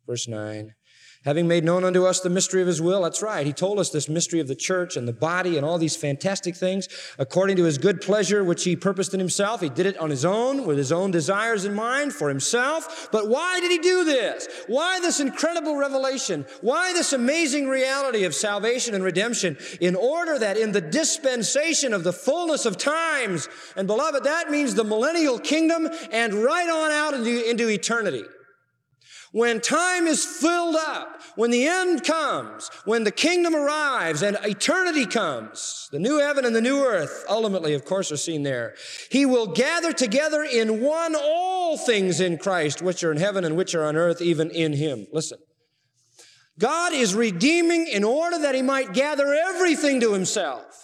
Verse 9. Having made known unto us the mystery of his will. That's right. He told us this mystery of the church and the body and all these fantastic things according to his good pleasure, which he purposed in himself. He did it on his own, with his own desires in mind for himself. But why did he do this? Why this incredible revelation? Why this amazing reality of salvation and redemption? In order that in the dispensation of the fullness of times, and beloved, that means the millennial kingdom and right on out into eternity. When time is filled up, when the end comes, when the kingdom arrives and eternity comes, the new heaven and the new earth, ultimately, of course, are seen there. He will gather together in one all things in Christ, which are in heaven and which are on earth, even in him. Listen, God is redeeming in order that he might gather everything to himself.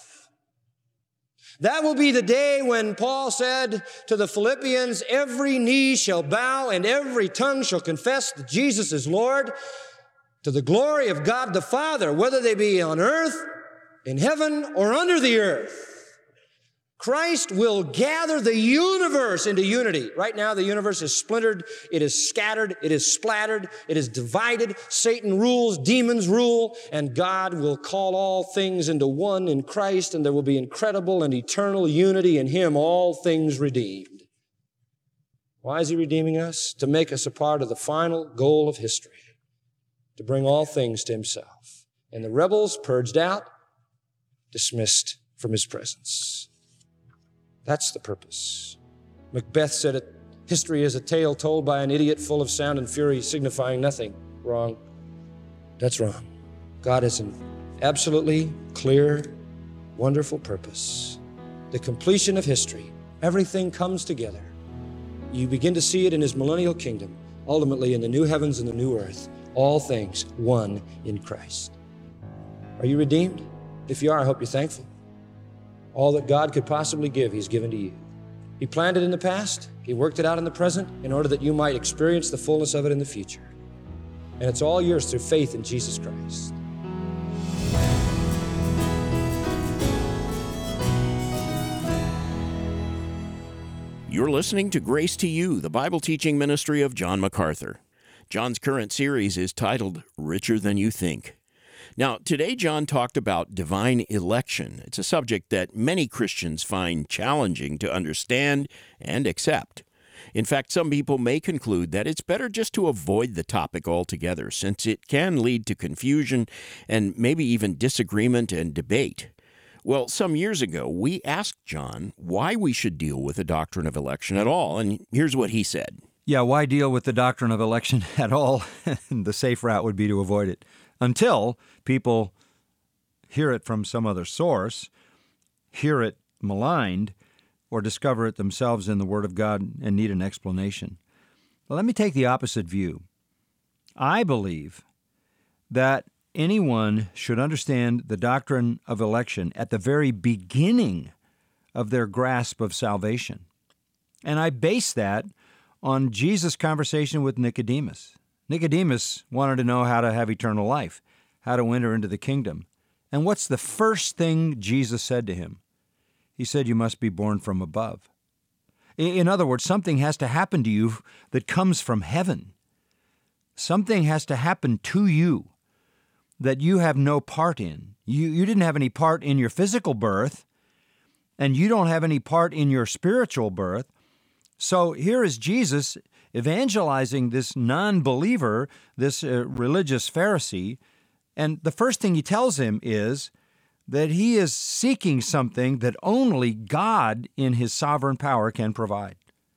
That will be the day when Paul said to the Philippians, every knee shall bow and every tongue shall confess that Jesus is Lord, to the glory of God the Father, whether they be on earth, in heaven, or under the earth. Christ will gather the universe into unity. Right now, the universe is splintered, it is scattered, it is splattered, it is divided. Satan rules, demons rule, and God will call all things into one in Christ, and there will be incredible and eternal unity in him, all things redeemed. Why is he redeeming us? To make us a part of the final goal of history, to bring all things to himself. And the rebels purged out, dismissed from his presence. That's the purpose. Macbeth said it, history is a tale told by an idiot full of sound and fury, signifying nothing. Wrong. That's wrong. God has an absolutely clear, wonderful purpose. The completion of history. Everything comes together. You begin to see it in his millennial kingdom, ultimately in the new heavens and the new earth. All things one in Christ. Are you redeemed? If you are, I hope you're thankful. All that God could possibly give, he's given to you. He planned it in the past. He worked it out in the present in order that you might experience the fullness of it in the future. And it's all yours through faith in Jesus Christ. You're listening to Grace to You, the Bible teaching ministry of John MacArthur. John's current series is titled Richer Than You Think. Now, today John talked about divine election. It's a subject that many Christians find challenging to understand and accept. In fact, some people may conclude that it's better just to avoid the topic altogether, since it can lead to confusion and maybe even disagreement and debate. Well, some years ago, we asked John why we should deal with the doctrine of election at all, and here's what he said. Yeah, why deal with the doctrine of election at all? The safe route would be to avoid it. Until people hear it from some other source, hear it maligned, or discover it themselves in the Word of God and need an explanation. Well, let me take the opposite view. I believe that anyone should understand the doctrine of election at the very beginning of their grasp of salvation. And I base that on Jesus' conversation with Nicodemus. Nicodemus wanted to know how to have eternal life, how to enter into the kingdom. And what's the first thing Jesus said to him? He said, you must be born from above. In other words, something has to happen to you that comes from heaven. Something has to happen to you that you have no part in. You didn't have any part in your physical birth, and you don't have any part in your spiritual birth. So here is Jesus evangelizing this non-believer, this religious Pharisee, and the first thing he tells him is that he is seeking something that only God in his sovereign power can provide.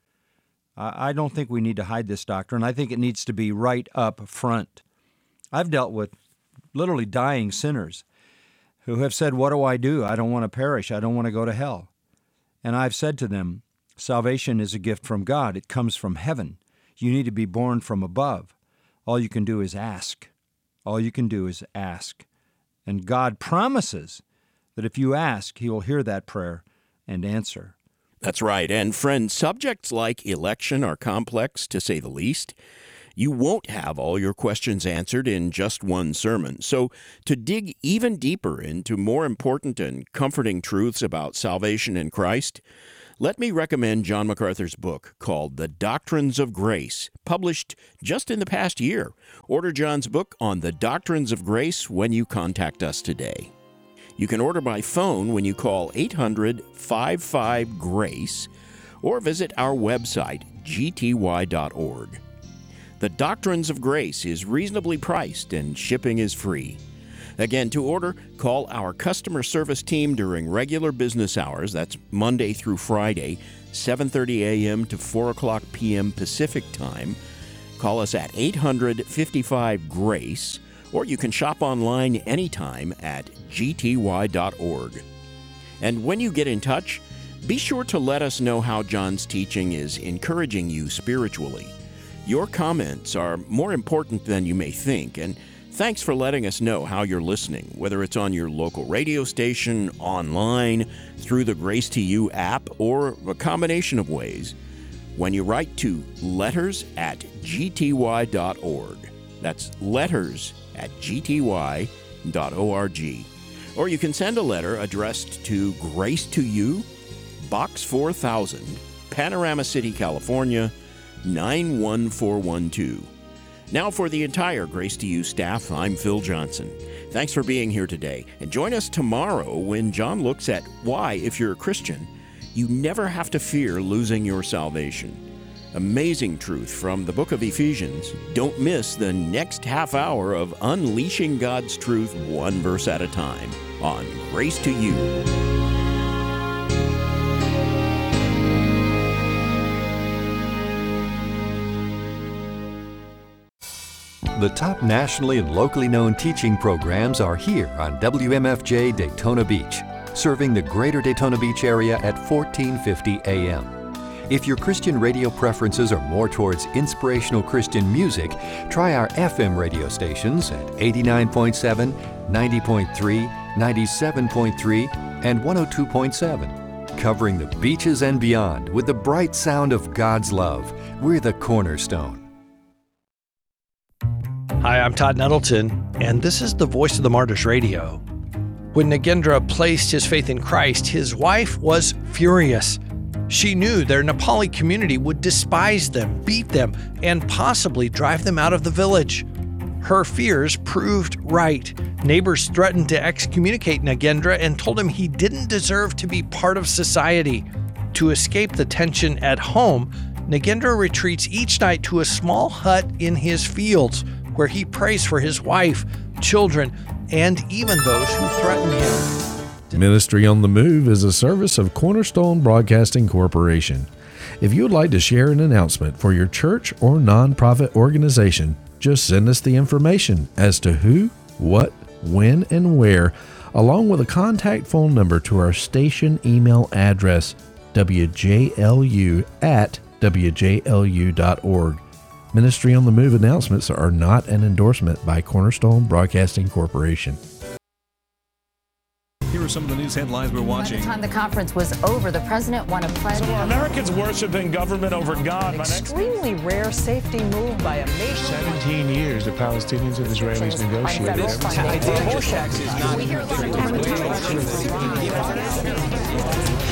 I don't think we need to hide this doctrine. I think it needs to be right up front. I've dealt with literally dying sinners who have said, what do? I don't want to perish. I don't want to go to hell. And I've said to them, salvation is a gift from God. It comes from heaven. You need to be born from above. All you can do is ask. All you can do is ask. And God promises that if you ask, He will hear that prayer and answer. That's right. And friends, subjects like election are complex, to say the least. You won't have all your questions answered in just one sermon. So to dig even deeper into more important and comforting truths about salvation in Christ, Let me recommend John MacArthur's book called The Doctrines of Grace, published just in the past year. Order John's book on the Doctrines of Grace when you contact us today. You can order by phone when you call 800-55-GRACE or visit our website, gty.org. The Doctrines of Grace is reasonably priced and shipping is free. Again, to order, call our customer service team during regular business hours. That's Monday through Friday, 7:30 a.m. to 4 o'clock p.m. Pacific Time. Call us at 800-55-GRACE, or you can shop online anytime at gty.org. And when you get in touch, be sure to let us know how John's teaching is encouraging you spiritually. Your comments are more important than you may think, and thanks for letting us know how you're listening, whether it's on your local radio station, online, through the Grace to You app, or a combination of ways. When you write to letters@gty.org, that's letters@gty.org, or you can send a letter addressed to Grace to You, Box 4000, Panorama City, California, 91412. Now for the entire Grace to You staff, I'm Phil Johnson. Thanks for being here today, and join us tomorrow when John looks at why, if you're a Christian, you never have to fear losing your salvation. Amazing truth from the book of Ephesians. Don't miss the next half hour of unleashing God's truth one verse at a time on Grace to You. The top nationally and locally known teaching programs are here on WMFJ Daytona Beach, serving the greater Daytona Beach area at 1450 AM. If your Christian radio preferences are more towards inspirational Christian music, try our FM radio stations at 89.7, 90.3, 97.3, and 102.7. Covering the beaches and beyond with the bright sound of God's love. We're the Cornerstone. Hi, I'm Todd Nettleton, and this is the Voice of the Martyrs Radio. When Nagendra placed his faith in Christ, his wife was furious. She knew their Nepali community would despise them, beat them, and possibly drive them out of the village. Her fears proved right. Neighbors threatened to excommunicate Nagendra and told him he didn't deserve to be part of society. To escape the tension at home, Nagendra retreats each night to a small hut in his fields, where he prays for his wife, children, and even those who threaten him. Ministry on the Move is a service of Cornerstone Broadcasting Corporation. If you would like to share an announcement for your church or nonprofit organization, just send us the information as to who, what, when, and where, along with a contact phone number to our station email address, wjlu@wjlu.org. Ministry on the Move announcements are not an endorsement by Cornerstone Broadcasting Corporation. Here are some of the news headlines we're watching. By the time the conference was over, the president won a pledge. So are Americans worshiping government over God? Extremely rare safety move by a major... 17 years the Palestinians and Israelis negotiated. We hear a lot of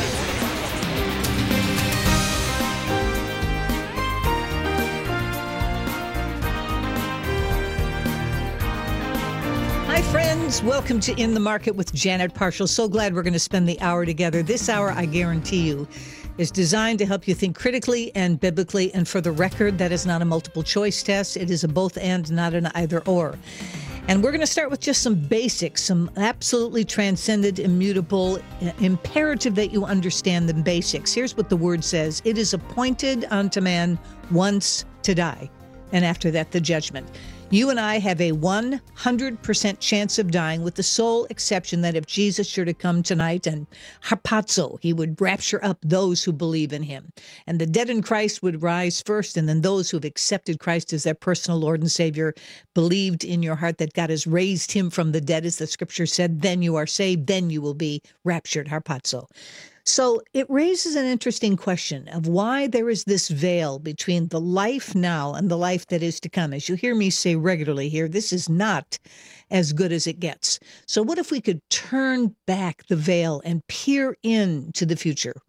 Hi, friends. Welcome to In the Market with Janet Parshall. So glad we're going to spend the hour together. This hour, I guarantee you, is designed to help you think critically and biblically. And for the record, that is not a multiple choice test. It is a both and, not an either or. And we're going to start with just some basics, some absolutely transcendent, immutable, imperative that you understand the basics. Here's what the word says. It is appointed unto man once to die, and after that, the judgment. You and I have a 100% chance of dying, with the sole exception that if Jesus should have come tonight and harpazo, he would rapture up those who believe in him. And the dead in Christ would rise first, and then those who have accepted Christ as their personal Lord and Savior, believed in your heart that God has raised him from the dead, as the scripture said, then you are saved, then you will be raptured, harpazo. So it raises an interesting question of why there is this veil between the life now and the life that is to come. As you hear me say regularly here, this is not as good as it gets. So what if we could turn back the veil and peer into the future?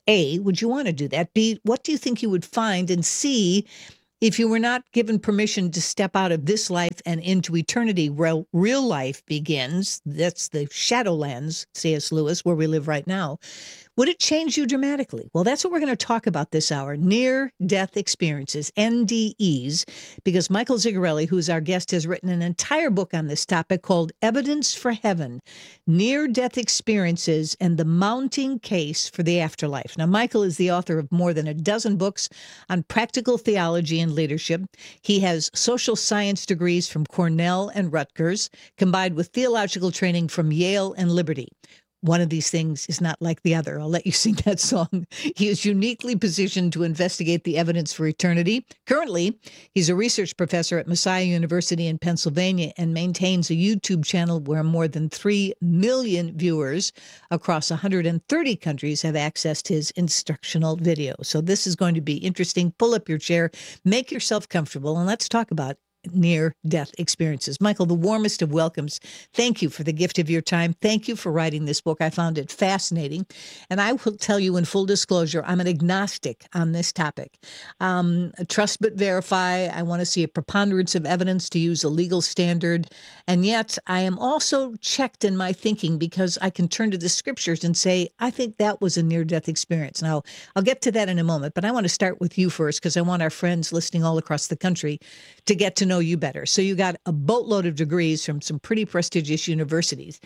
A, would you want to do that? B, what do you think you would find? And C, if you were not given permission to step out of this life and into eternity, where real life begins, that's the Shadowlands, C.S. Lewis, where we live right now, would it change you dramatically? Well, that's what we're going to talk about this hour, near-death experiences, NDEs, because Michael Zigarelli, who's our guest, has written an entire book on this topic called Evidence for Heaven, Near-Death Experiences and the Mounting Case for the Afterlife. Now, Michael is the author of more than a dozen books on practical theology and leadership. He has social science degrees from Cornell and Rutgers, combined with theological training from Yale and Liberty. One of these things is not like the other. I'll let you sing that song. He is uniquely positioned to investigate the evidence for eternity. Currently, he's a research professor at Messiah University in Pennsylvania and maintains a YouTube channel where more than 3 million viewers across 130 countries have accessed his instructional videos. So this is going to be interesting. Pull up your chair, make yourself comfortable, and let's talk about near-death experiences. Michael, the warmest of welcomes. Thank you for the gift of your time. Thank you for writing this book. I found it fascinating. And I will tell you in full disclosure, I'm an agnostic on this topic. Trust but verify. I want to see a preponderance of evidence to use a legal standard. And yet I am also checked in my thinking because I can turn to the scriptures and say, I think that was a near-death experience. Now, I'll get to that in a moment, but I want to start with you first because I want our friends listening all across the country to get to know you better. So you got a boatload of degrees from some pretty prestigious universities.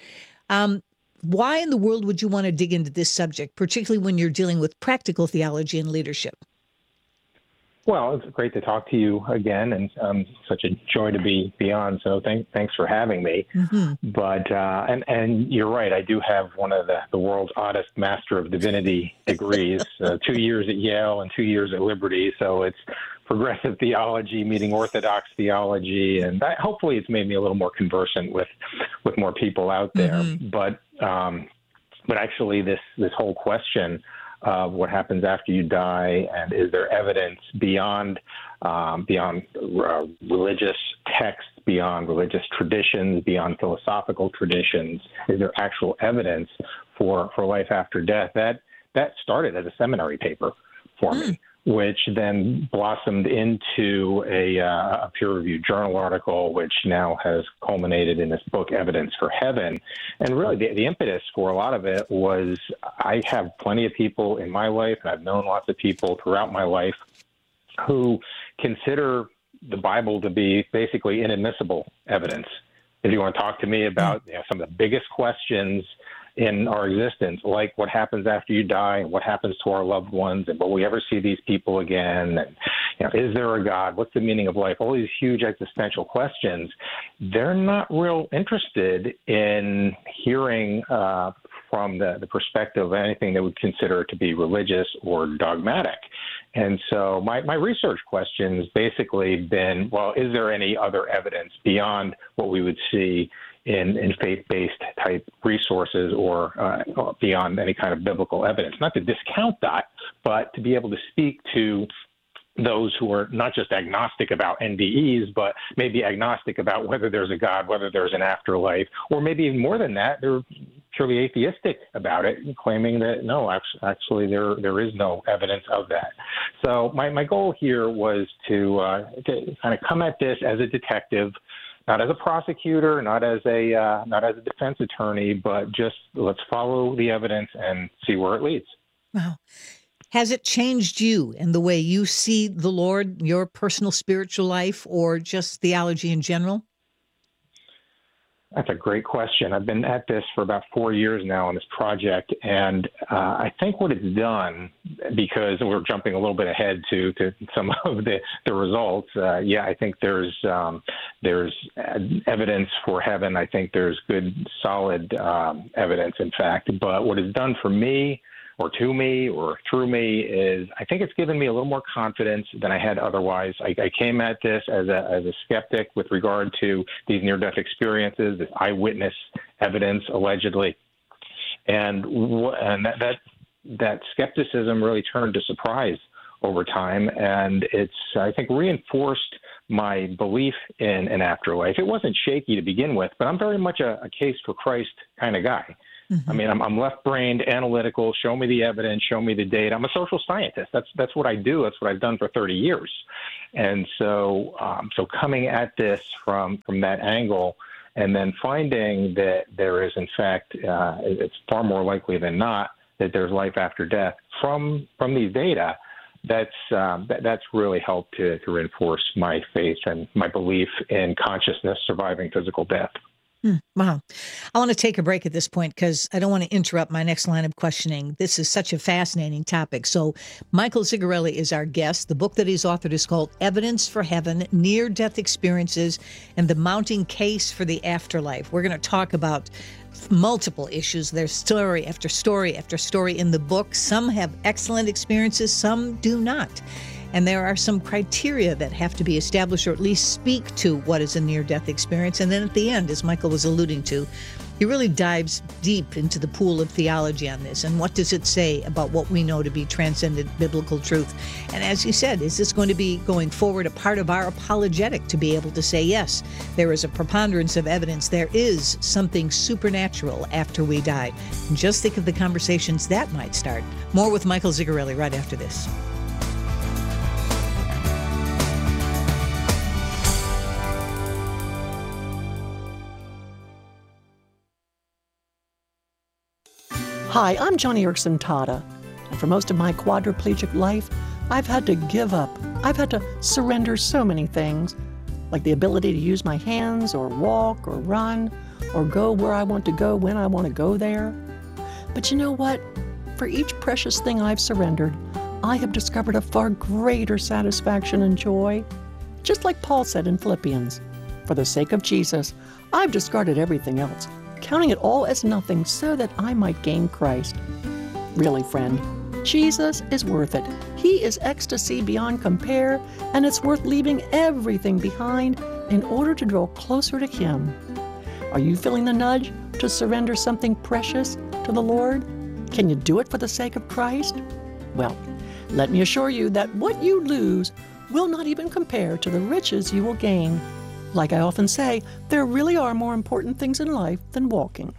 Why in the world would you want to dig into this subject, particularly when you're dealing with practical theology and leadership? Well, it's great to talk to you again, and such a joy to be on. So thanks for having me. Mm-hmm. But and you're right, I do have one of the world's oddest Master of Divinity degrees, 2 years at Yale and 2 years at Liberty. So it's progressive theology meeting Orthodox theology, and hopefully it's made me a little more conversant with more people out there. Mm-hmm. But actually, this whole question of what happens after you die, and is there evidence beyond religious texts, beyond religious traditions, beyond philosophical traditions? Is there actual evidence for life after death? That started as a seminary paper for me, which then blossomed into a peer-reviewed journal article, which now has culminated in this book, Evidence for Heaven. And really, the impetus for a lot of it was I have plenty of people in my life, and I've known lots of people throughout my life who consider the Bible to be basically inadmissible evidence. If you want to talk to me about some of the biggest questions in our existence, like what happens after you die and what happens to our loved ones, and will we ever see these people again, and is there a God, what's the meaning of life, all these huge existential questions, they're not real interested in hearing from the perspective of anything they would consider to be religious or dogmatic. And so my research questions basically been, well, is there any other evidence beyond what we would see in faith-based type resources or beyond any kind of biblical evidence? Not to discount that, but to be able to speak to those who are not just agnostic about NDEs, but maybe agnostic about whether there's a God, whether there's an afterlife, or maybe even more than that, they're purely atheistic about it, claiming that, no, actually there is no evidence of that. So my goal here was to kind of come at this as a detective, not as a prosecutor, not as a defense attorney, but just let's follow the evidence and see where it leads. Wow. Has it changed you and the way you see the Lord, your personal spiritual life, or just theology in general? That's a great question. I've been at this for about 4 years now on this project, and I think what it's done, because we're jumping a little bit ahead to some of the results, I think there's evidence for heaven. I think there's good, solid evidence, in fact. But what it's done for me, or to me, or through me, is I think it's given me a little more confidence than I had otherwise. I came at this as a skeptic with regard to these near-death experiences, this eyewitness evidence, allegedly, and that skepticism really turned to surprise over time, and it's, I think, reinforced my belief in an afterlife. It wasn't shaky to begin with, but I'm very much a case for Christ kind of guy. I mean, I'm left-brained, analytical. Show me the evidence. Show me the data. I'm a social scientist. That's what I do. That's what I've done for 30 years. And so coming at this from that angle, and then finding that there is, in fact, it's far more likely than not that there's life after death from these data. That's really helped to reinforce my faith and my belief in consciousness surviving physical death. Wow. I want to take a break at this point because I don't want to interrupt my next line of questioning. This is such a fascinating topic. So Michael Zigarelli is our guest. The book that he's authored is called Evidence for Heaven, Near-Death Experiences, and the Mounting Case for the Afterlife. We're going to talk about multiple issues. There's story after story after story in the book. Some have excellent experiences, some do not. And there are some criteria that have to be established, or at least speak to what is a near-death experience. And then at the end, as Michael was alluding to, he really dives deep into the pool of theology on this. And what does it say about what we know to be transcendent biblical truth? And as you said, is this going to be, going forward, a part of our apologetic to be able to say, yes, there is a preponderance of evidence. There is something supernatural after we die. And just think of the conversations that might start. More with Michael Zigarelli right after this. Hi, I'm Joni Eareckson Tada, and for most of my quadriplegic life, I've had to give up. I've had to surrender so many things, like the ability to use my hands or walk or run or go where I want to go when I want to go there. But you know what? For each precious thing I've surrendered, I have discovered a far greater satisfaction and joy. Just like Paul said in Philippians, for the sake of Jesus, I've discarded everything else, counting it all as nothing so that I might gain Christ. Really, friend, Jesus is worth it. He is ecstasy beyond compare, and it's worth leaving everything behind in order to draw closer to Him. Are you feeling the nudge to surrender something precious to the Lord? Can you do it for the sake of Christ? Well, let me assure you that what you lose will not even compare to the riches you will gain. Like I often say, there really are more important things in life than walking.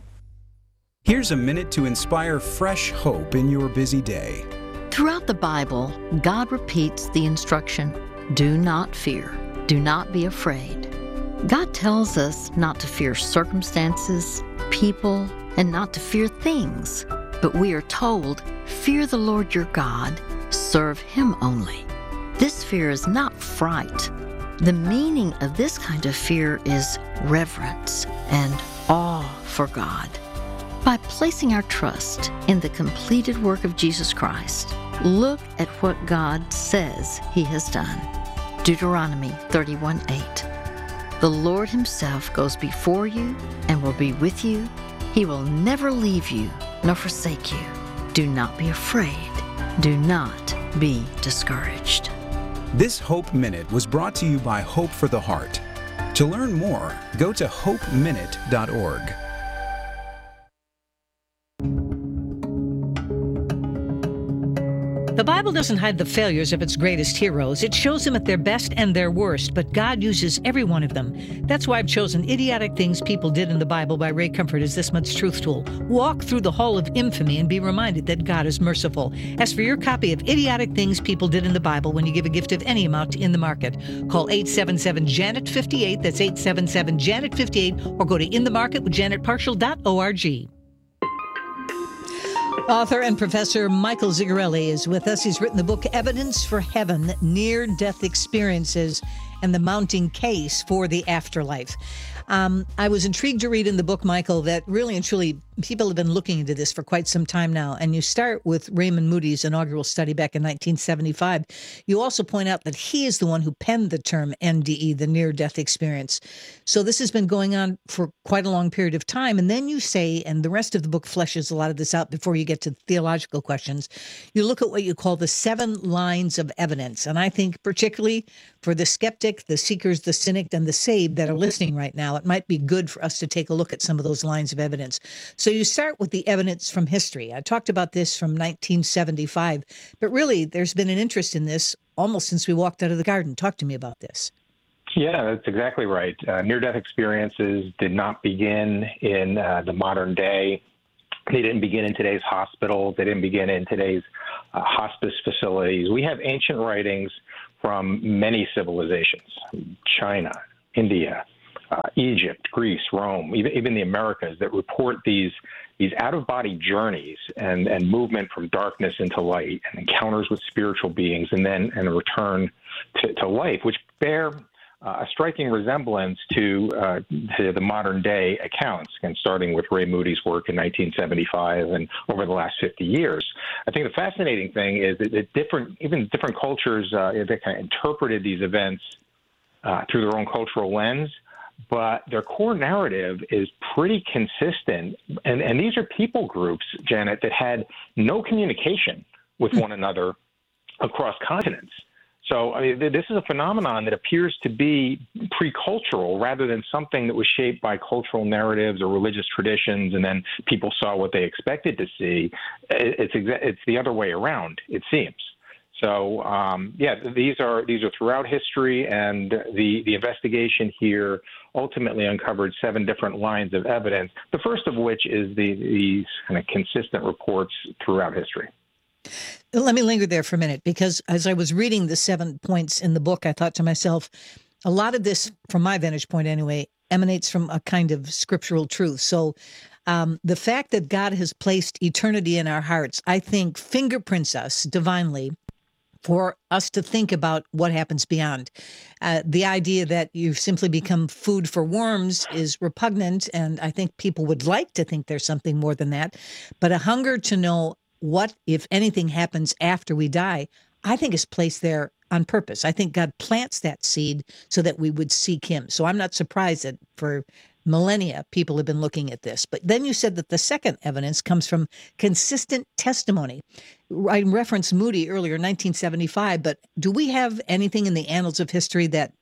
Here's a minute to inspire fresh hope in your busy day. Throughout the Bible, God repeats the instruction, do not fear, do not be afraid. God tells us not to fear circumstances, people, and not to fear things. But we are told, fear the Lord your God, serve Him only. This fear is not fright. The meaning of this kind of fear is reverence and awe for God. By placing our trust in the completed work of Jesus Christ, look at what God says He has done. Deuteronomy 31:8. The Lord Himself goes before you and will be with you. He will never leave you nor forsake you. Do not be afraid. Do not be discouraged. This Hope Minute was brought to you by Hope for the Heart. To learn more, go to hopeminute.org. The Bible doesn't hide the failures of its greatest heroes. It shows them at their best and their worst, but God uses every one of them. That's why I've chosen Idiotic Things People Did in the Bible by Ray Comfort as this month's truth tool. Walk through the hall of infamy and be reminded that God is merciful. Ask for your copy of Idiotic Things People Did in the Bible when you give a gift of any amount to In the Market. Call 877-JANET-58, that's 877-JANET-58, or go to inthemarketwithjanetparshall.org. Author and professor Michael Zigarelli is with us. He's written the book Evidence for Heaven, Near-Death Experiences, and the Mounting Case for the Afterlife. I was intrigued to read in the book, Michael, that really and truly people have been looking into this for quite some time now. And you start with Raymond Moody's inaugural study back in 1975. You also point out that he is the one who penned the term NDE, the near-death experience. So this has been going on for quite a long period of time. And then you say, and the rest of the book fleshes a lot of this out before you get to theological questions, you look at what you call the 7 lines of evidence. And I think particularly for the skeptic, the seekers, the cynic, and the saved that are listening right now, it might be good for us to take a look at some of those lines of evidence. So you start with the evidence from history. I talked about this from 1975, but really there's been an interest in this almost since we walked out of the garden. Talk to me about this. Yeah, that's exactly right. Near-death experiences did not begin in the modern day. They didn't begin in today's hospitals. They didn't begin in today's hospice facilities. We have ancient writings from many civilizations, China, India, Egypt, Greece, Rome, even the Americas, that report these out-of-body journeys and movement from darkness into light and encounters with spiritual beings and a return to life, which bear a striking resemblance to the modern-day accounts, and starting with Ray Moody's work in 1975 and over the last 50 years. I think the fascinating thing is that different cultures, they kind of interpreted these events through their own cultural lens, but their core narrative is pretty consistent. And these are people groups, Janet, that had no communication with one another across continents. So this is a phenomenon that appears to be pre-cultural rather than something that was shaped by cultural narratives or religious traditions, and then people saw what they expected to see. It's the other way around, it seems. So these are throughout history, and the investigation here ultimately uncovered 7 different lines of evidence. The first of which is these kind of consistent reports throughout history. Let me linger there for a minute, because as I was reading the 7 points in the book, I thought to myself, a lot of this, from my vantage point anyway, emanates from a kind of scriptural truth. So the fact that God has placed eternity in our hearts, I think, fingerprints us divinely for us to think about what happens beyond. The idea that you simply become food for worms is repugnant, and I think people would like to think there's something more than that. But a hunger to know what, if anything, happens after we die, I think is placed there on purpose. I think God plants that seed so that we would seek him. So I'm not surprised that for millennia, people have been looking at this. But then you said that the second evidence comes from consistent testimony. I referenced Moody earlier, 1975, but do we have anything in the annals of history that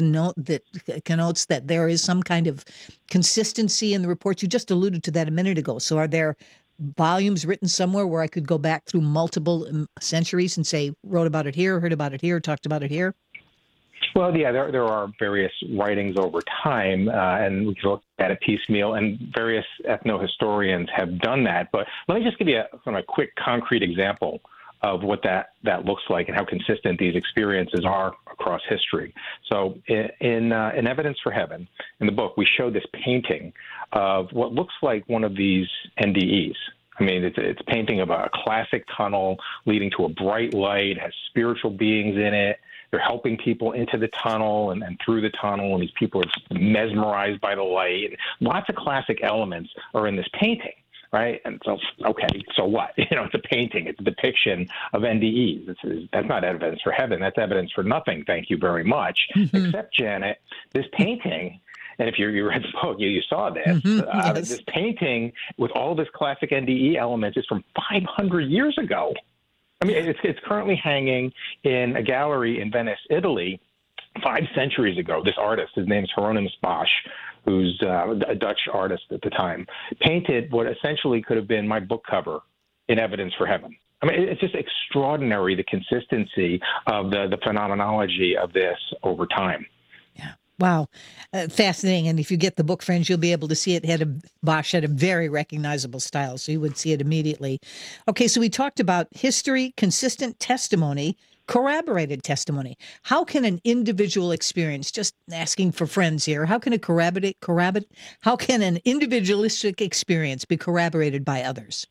connotes that there is some kind of consistency in the reports? You just alluded to that a minute ago. So are there volumes written somewhere where I could go back through multiple centuries and say, wrote about it here, heard about it here, talked about it here? Well, yeah, there are various writings over time, and we can look at it piecemeal, and various ethnohistorians have done that. But let me just give you a quick, concrete example of what that looks like and how consistent these experiences are across history. So in Evidence for Heaven, in the book, we show this painting of what looks like one of these NDEs. I mean, it's a painting of a classic tunnel leading to a bright light, has spiritual beings in it. They're helping people into the tunnel and through the tunnel, and these people are mesmerized by the light. And lots of classic elements are in this painting, right? And so, okay, so what? It's a painting. It's a depiction of NDEs. That's not evidence for heaven. That's evidence for nothing, thank you very much. Mm-hmm. Except, Janet, this painting, and if you read the book, you saw this. Mm-hmm, yes. This painting with all this classic NDE elements is from 500 years ago. I mean, it's currently hanging in a gallery in Venice, Italy, 5 centuries ago. This artist, his name is Hieronymus Bosch, who's a Dutch artist at the time, painted what essentially could have been my book cover in Evidence for Heaven. I mean, it's just extraordinary, the consistency of the phenomenology of this over time. Wow. Fascinating. And if you get the book, friends, you'll be able to see it. Bosch had a very recognizable style, so you would see it immediately. Okay, so we talked about history, consistent testimony, corroborated testimony. How can an individual experience, just asking for friends here, how can how can an individualistic experience be corroborated by others?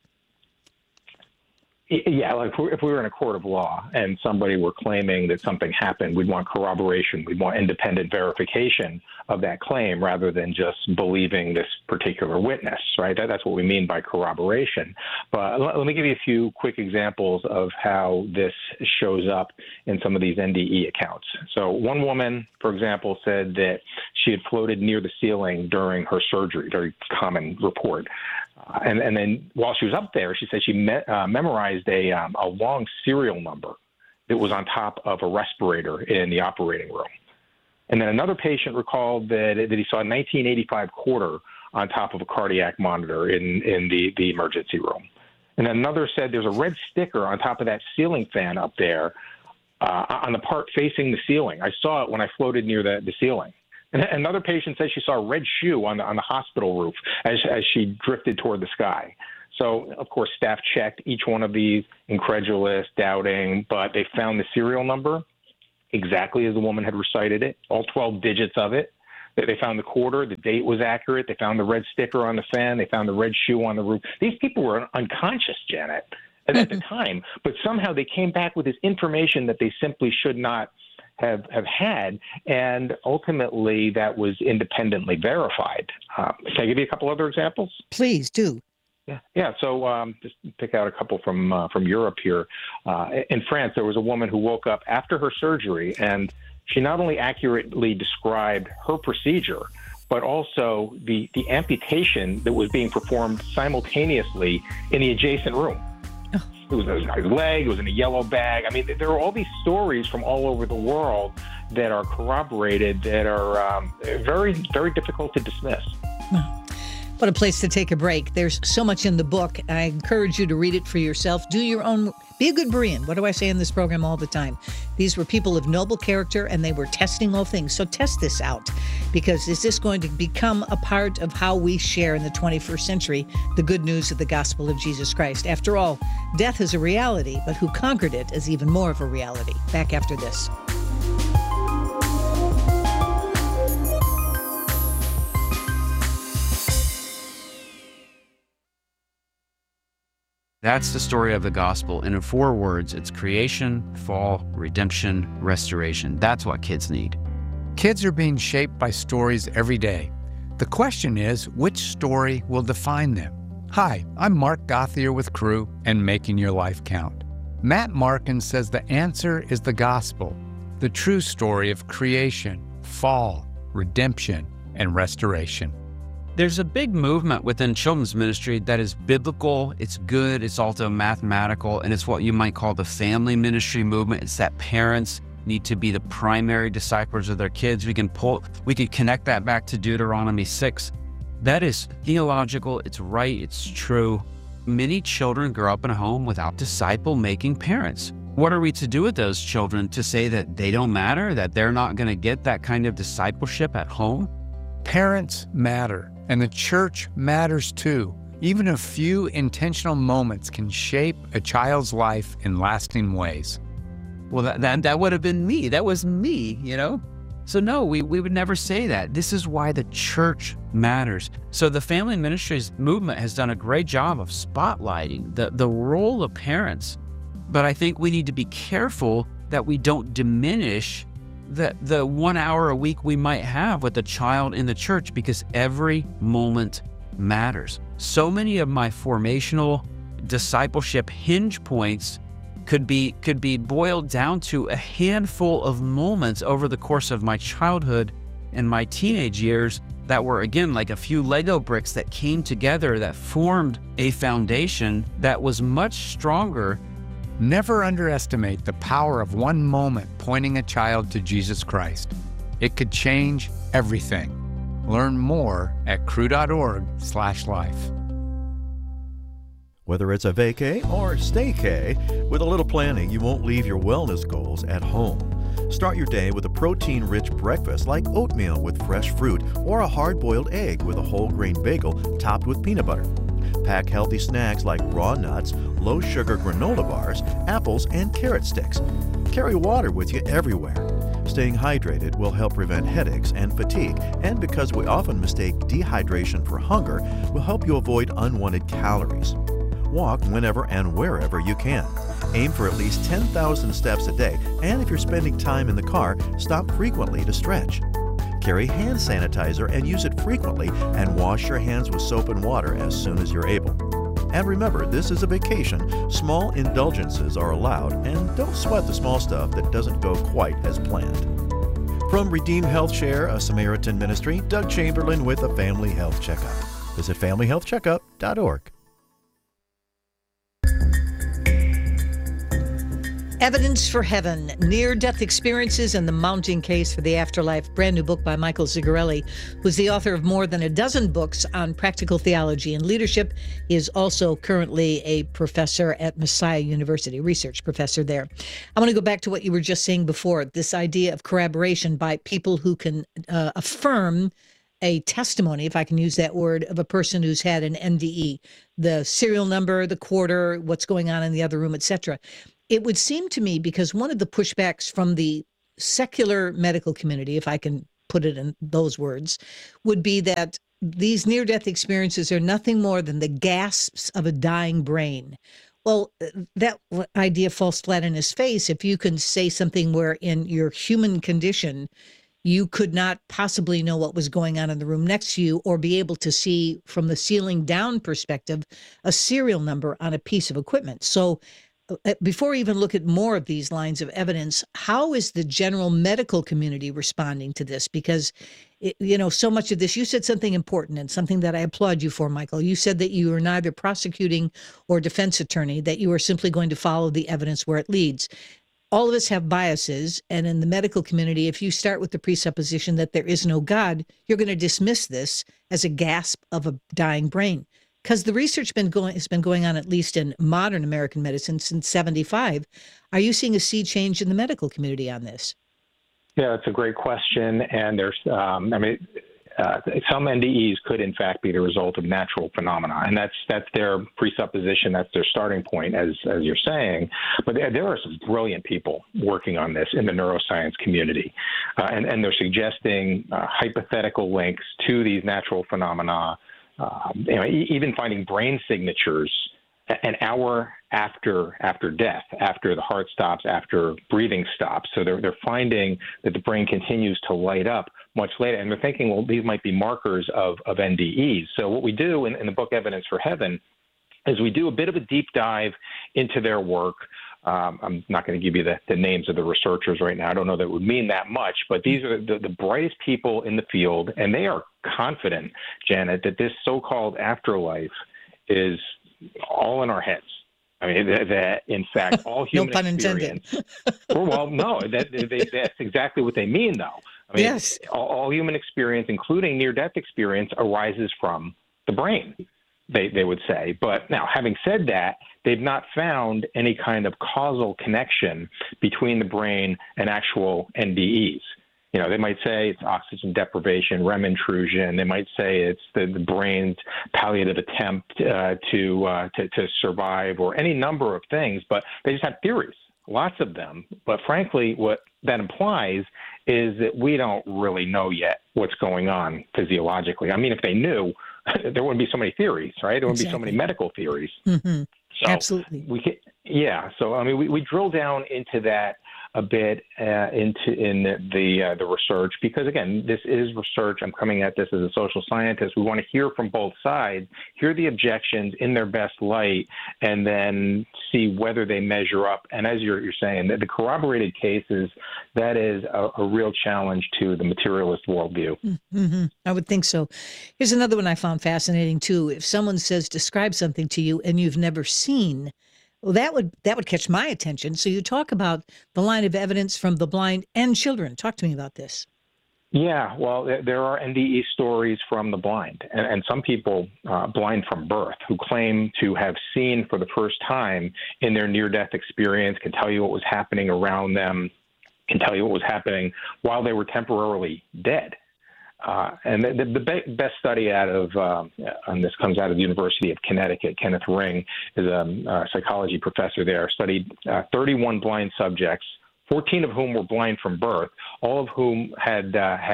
Yeah, like if we were in a court of law and somebody were claiming that something happened, we'd want corroboration. We'd want independent verification of that claim rather than just believing this particular witness, right? That's what we mean by corroboration. But let me give you a few quick examples of how this shows up in some of these NDE accounts. So one woman, for example, said that she had floated near the ceiling during her surgery, very common report. And then while she was up there, she said she memorized a long serial number that was on top of a respirator in the operating room. And then another patient recalled that he saw a 1985 quarter on top of a cardiac monitor in the emergency room. And then another said there's a red sticker on top of that ceiling fan up there on the part facing the ceiling. I saw it when I floated near the ceiling. And another patient said she saw a red shoe on the hospital roof as she drifted toward the sky. So, of course, staff checked each one of these, incredulous, doubting, but they found the serial number exactly as the woman had recited it, all 12 digits of it. They found the quarter, the date was accurate. They found the red sticker on the fan. They found the red shoe on the roof. These people were unconscious, Janet, at the time, but somehow they came back with this information that they simply should not have had, and ultimately that was independently verified. Can I give you a couple other examples? Please do. Yeah. So just pick out a couple from Europe here. In France, there was a woman who woke up after her surgery, and she not only accurately described her procedure, but also the amputation that was being performed simultaneously in the adjacent room. It was a leg, it was in a yellow bag. I mean, there are all these stories from all over the world that are corroborated, that are very, very difficult to dismiss. What a place to take a break. There's so much in the book. I encourage you to read it for yourself. Do your own, be a good Berean. What do I say in this program all the time? These were people of noble character, and they were testing all things. So test this out, because is this going to become a part of how we share in the 21st century the good news of the gospel of Jesus Christ? After all, death is a reality, but who conquered it is even more of a reality. Back after this. That's the story of the gospel. And in 4 words, it's creation, fall, redemption, restoration. That's what kids need. Kids are being shaped by stories every day. The question is, which story will define them? Hi, I'm Mark Gothier with Cru and Making Your Life Count. Matt Markin says the answer is the gospel, the true story of creation, fall, redemption, and restoration. There's a big movement within children's ministry that is biblical, it's good, it's also mathematical, and it's what you might call the family ministry movement. It's that parents need to be the primary disciplers of their kids. We could connect that back to Deuteronomy 6. That is theological, it's right, it's true. Many children grow up in a home without disciple-making parents. What are we to do with those children? To say that they don't matter, that they're not going to get that kind of discipleship at home? Parents matter. And the church matters too. Even a few intentional moments can shape a child's life in lasting ways. Well, that would have been me. That was me, you know? So no, we would never say that. This is why the church matters. So the family ministries movement has done a great job of spotlighting the role of parents. But I think we need to be careful that we don't diminish the 1 hour a week we might have with a child in the church, because every moment matters. So many of my formational discipleship hinge points could be boiled down to a handful of moments over the course of my childhood and my teenage years that were, again, like a few Lego bricks that came together that formed a foundation that was much stronger. Never underestimate the power of one moment pointing a child to Jesus Christ. It could change everything. Learn more at cru.org/life. Whether it's a vacay or staycay, with a little planning, you won't leave your wellness goals at home. Start your day with a protein-rich breakfast like oatmeal with fresh fruit or a hard-boiled egg with a whole grain bagel topped with peanut butter. Pack healthy snacks like raw nuts, low-sugar granola bars, apples, and carrot sticks. Carry water with you everywhere. Staying hydrated will help prevent headaches and fatigue, and because we often mistake dehydration for hunger, will help you avoid unwanted calories. Walk whenever and wherever you can. Aim for at least 10,000 steps a day, and if you're spending time in the car, stop frequently to stretch. Carry hand sanitizer and use it frequently, and wash your hands with soap and water as soon as you're able. And remember, this is a vacation. Small indulgences are allowed, and don't sweat the small stuff that doesn't go quite as planned. From Redeemed Health Share, a Samaritan ministry, Doug Chamberlain with a Family Health Checkup. Visit familyhealthcheckup.org. Evidence for Heaven, Near-Death Experiences and the Mounting Case for the Afterlife, brand new book by Michael Zigarelli, who's the author of more than a dozen books on practical theology and leadership. He is also currently a professor at Messiah University, research professor there. I want to go back to what you were just saying before, this idea of corroboration by people who can affirm a testimony, if I can use that word, of a person who's had an NDE, the serial number, the quarter, what's going on in the other room, etc. It would seem to me, because one of the pushbacks from the secular medical community, if I can put it in those words, would be that these near-death experiences are nothing more than the gasps of a dying brain. Well, that idea falls flat in his face. If you can say something where in your human condition, you could not possibly know what was going on in the room next to you, or be able to see from the ceiling down perspective a serial number on a piece of equipment. So before we even look at more of these lines of evidence, how is the general medical community responding to this? Because, so much of this, you said something important and something that I applaud you for, Michael. You said that you are neither prosecuting or defense attorney, that you are simply going to follow the evidence where it leads. All of us have biases, and in the medical community, if you start with the presupposition that there is no God, you're going to dismiss this as a gasp of a dying brain. Because the research has been going on, at least in modern American medicine, since 1975. Are you seeing a sea change in the medical community on this? Yeah, that's a great question. And there's, some NDEs could in fact be the result of natural phenomena, and that's their presupposition. That's their starting point, as you're saying. But there are some brilliant people working on this in the neuroscience community, and they're suggesting hypothetical links to these natural phenomena. Even finding brain signatures an hour after death, after the heart stops, after breathing stops. So they're finding that the brain continues to light up much later, and they're thinking, well, these might be markers of NDEs. So what we do in the book Evidence for Heaven is we do a bit of a deep dive into their work. I'm not going to give you the names of the researchers right now. I don't know that it would mean that much, but these are the brightest people in the field, and they are confident, Janet, that this so-called afterlife is all in our heads. I mean, that in fact, all human no pun experience. intended. Well, no, that's exactly what they mean, though. I mean, yes. all human experience, including near-death experience, arises from the brain, they would say. But now, having said that, they've not found any kind of causal connection between the brain and actual NDEs. They might say it's oxygen deprivation, REM intrusion. They might say it's the brain's palliative attempt to survive, or any number of things. But they just have theories, lots of them. But frankly, what that implies is that we don't really know yet what's going on physiologically. I mean, if they knew, there wouldn't be so many theories, right? There wouldn't be so many medical theories. Mm-hmm. So absolutely. So I mean, we drill down into that a bit in the research, because again, this is research. I'm coming at this as a social scientist. We want to hear from both sides, hear the objections in their best light, and then see whether they measure up. And as you're saying, the corroborated cases, that is a real challenge to the materialist worldview. Mm-hmm. I would think so. Here's another one I found fascinating too. If someone says, describe something to you and you've never seen, well, that would catch my attention. So you talk about the line of evidence from the blind and children. Talk to me about this. Yeah, well, there are NDE stories from the blind, and some people blind from birth who claim to have seen for the first time in their near-death experience, can tell you what was happening around them, can tell you what was happening while they were temporarily dead. And the best study out of, and this comes out of the University of Connecticut, Kenneth Ring is a psychology professor there, studied 31 blind subjects, 14 of whom were blind from birth, all of whom had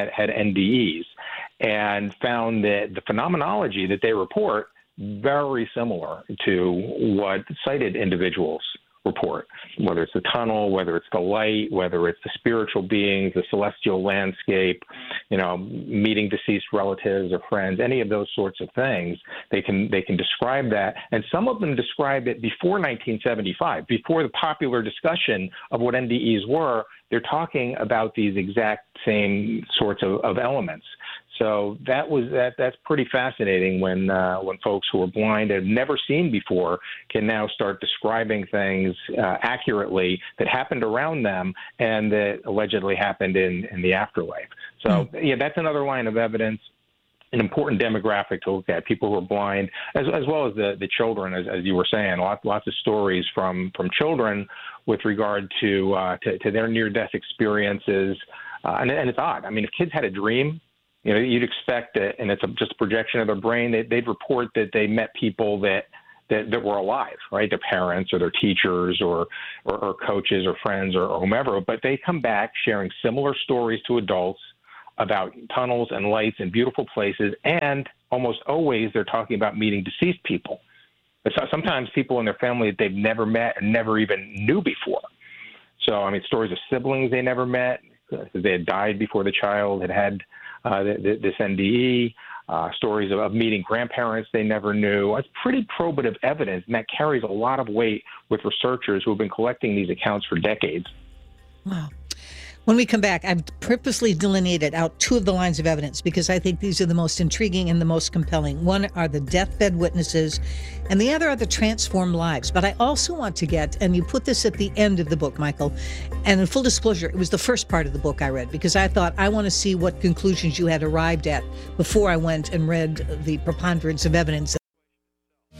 NDEs, and found that the phenomenology that they report very similar to what sighted individuals report, whether it's the tunnel, whether it's the light, whether it's the spiritual beings, the celestial landscape, meeting deceased relatives or friends, any of those sorts of things. They can describe that. And some of them describe it before 1975, before the popular discussion of what NDEs were. They're talking about these exact same sorts of elements. So that's pretty fascinating when folks who are blind and have never seen before can now start describing things accurately that happened around them and that allegedly happened in the afterlife. So yeah, that's another line of evidence. An important demographic to look at, people who are blind, as well as the children, as you were saying. Lots of stories from children with regard to their near-death experiences. And it's odd. I mean, if kids had a dream you'd expect that, and it's just a projection of their brain, they'd report that they met people that were alive, right? Their parents or their teachers or coaches or friends or whomever. But they come back sharing similar stories to adults about tunnels and lights and beautiful places. And almost always they're talking about meeting deceased people. But sometimes people in their family that they've never met and never even knew before. So, stories of siblings they never met, they had died before the child had this NDE. Stories of meeting grandparents they never knew. It's pretty probative evidence, and that carries a lot of weight with researchers who have been collecting these accounts for decades. Wow. When we come back, I've purposely delineated out two of the lines of evidence because I think these are the most intriguing and the most compelling. One are the deathbed witnesses, and the other are the transformed lives. But I also want to get, and you put this at the end of the book, Michael, and in full disclosure, it was the first part of the book I read because I thought I want to see what conclusions you had arrived at before I went and read the preponderance of evidence